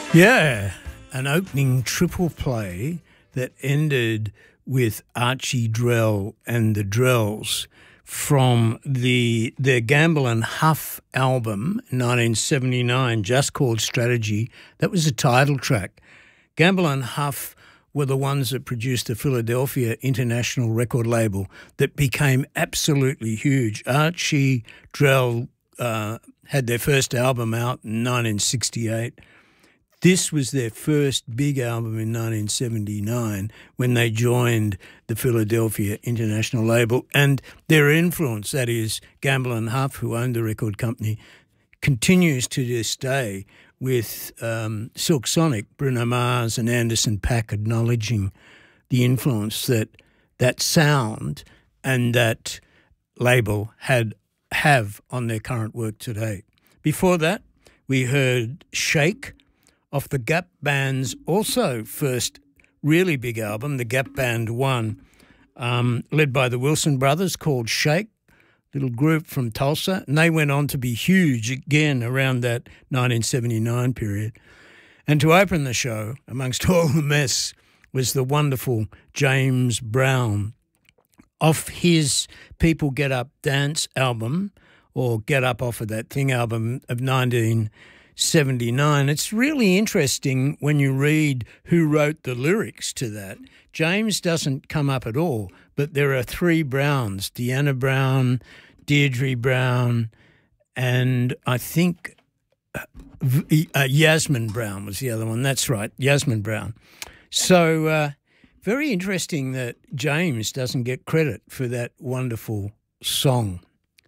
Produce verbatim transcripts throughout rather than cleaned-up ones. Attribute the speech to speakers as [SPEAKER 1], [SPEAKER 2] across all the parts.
[SPEAKER 1] Yeah, an opening triple play that ended with Archie Drell and the Drells from the their Gamble and Huff album in nineteen seventy-nine, just called Strategy. That was the title track. Gamble and Huff were the ones that produced the Philadelphia International record label that became absolutely huge. Archie Drell uh, had their first album out in nineteen sixty-eight. This was their first big album in nineteen seventy-nine when they joined the Philadelphia International label, and their influence, that is Gamble and Huff, who owned the record company, continues to this day with um, Silk Sonic, Bruno Mars and Anderson .Paak acknowledging the influence that that sound and that label had have on their current work today. Before that, we heard Shake off the Gap Band's also first really big album, the Gap Band One, um, led by the Wilson Brothers, called Shake, little group from Tulsa, and they went on to be huge again around that nineteen seventy-nine period. And to open the show, amongst all the mess, was the wonderful James Brown off his People Get Up Dance album, or Get Up Off of That Thing album of nineteen seventy-nine. It's really interesting when you read who wrote the lyrics to that. James doesn't come up at all, but there are three Browns, Deanna Brown, Deirdre Brown, and I think uh, uh, Yasmin Brown was the other one. That's right, Yasmin Brown. So uh, very interesting that James doesn't get credit for that wonderful song.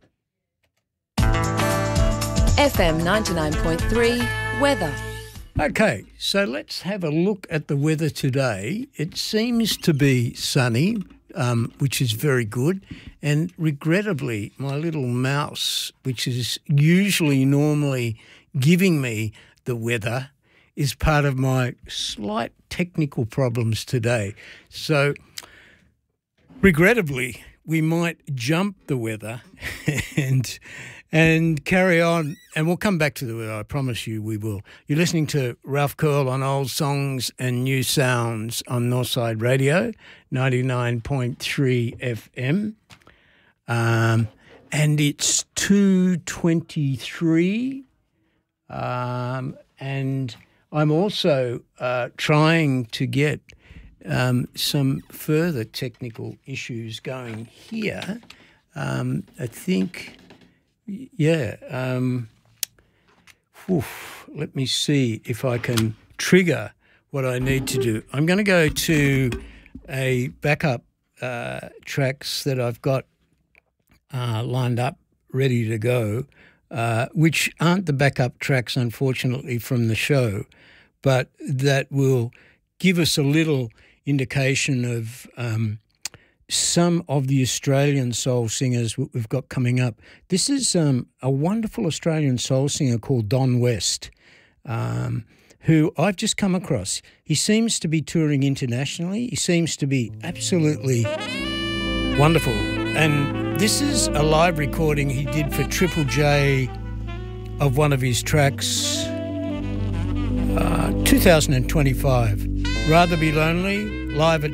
[SPEAKER 2] F M ninety-nine point three weather.
[SPEAKER 1] Okay, so let's have a look at the weather today. It seems to be sunny, um, which is very good. And regrettably, my little mouse, which is usually normally giving me the weather, is part of my slight technical problems today. So regrettably, we might jump the weather and and carry on, and we'll come back to the weather, I promise you we will. You're listening to Ralph Curl on Old Songs and New Sounds on Northside Radio, ninety-nine point three F M. Um, and it's two twenty-three, um, and I'm also uh, trying to get um, some further technical issues going here. Um, I think... Yeah, um, oof, let me see if I can trigger what I need to do. I'm going to go to a backup uh, tracks that I've got uh, lined up, ready to go, uh, which aren't the backup tracks, unfortunately, from the show, but that will give us a little indication of um, some of the Australian soul singers we've got coming up. This is um, a wonderful Australian soul singer called Don West, um, who I've just come across. He seems to be touring internationally. He seems to be absolutely wonderful. And this is a live recording he did for Triple J of one of his tracks, uh, two thousand twenty-five. Rather Be Lonely, live at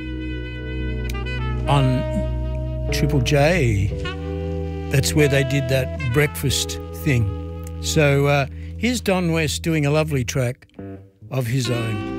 [SPEAKER 1] on Triple J. That's where they did that breakfast thing. So uh, here's Don West doing a lovely track of his own.